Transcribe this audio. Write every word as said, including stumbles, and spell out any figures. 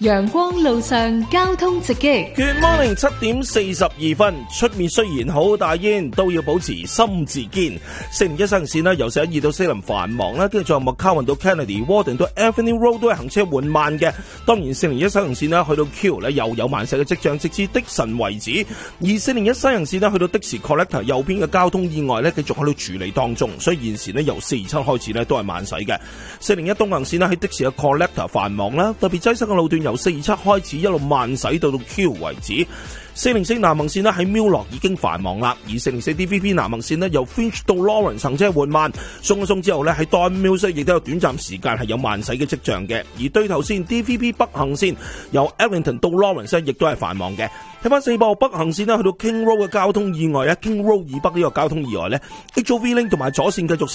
陽光路上交通直擊。 Good morning， 七點四十二分，出面雖然好大煙，都要保持心自堅。四零一西行線啦，由四一二到四零繁忙啦，跟住仲有麥卡雲到 Kennedy、Warden 到 Avenue Road 都係行車緩慢嘅。當然四零一西行線啦，去到 Q 咧又有慢駛嘅跡象，直至的神為止。而四零一西行線啦，去到的士 Collector 右邊嘅交通意外咧，繼續喺度處理當中，所以現時咧由四二七開始咧都係慢駛嘅。四零一東行線啦，喺的士嘅 Collector 繁忙啦，特別擠塞嘅路段由四二七開始一路慢駛到到 Q 為止。四零四南行線咧喺 Mill 已經繁忙啦，而四零四 D V P 南行線咧由 Finch 到 Lawrence 行車緩慢，鬆一鬆之後咧喺 Don Mills 亦都有短暫時間係有慢駛嘅跡象嘅。而對頭線 D V P 北行線由 Eglinton 到 Lawrence 亦都係繁忙嘅。睇翻四部北行線咧去到 King Road 嘅交通意外咧 ，King Road 以北呢個交通意外咧 ，H O V Link 同埋左線繼續